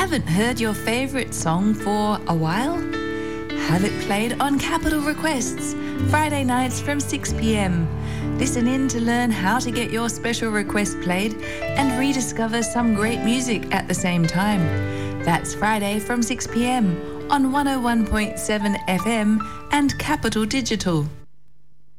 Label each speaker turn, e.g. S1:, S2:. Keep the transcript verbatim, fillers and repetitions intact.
S1: Haven't heard your favourite song for a while? Have it played on Capital Requests, Friday nights from six p m. Listen in to learn how to get your special request played and rediscover some great music at the same time. That's Friday from six p m on one oh one point seven F M and Capital Digital.